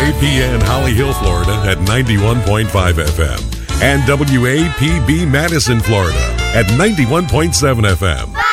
WAPN Holly Hill, Florida at 91.5 FM and WAPB Madison, Florida at 91.7 FM.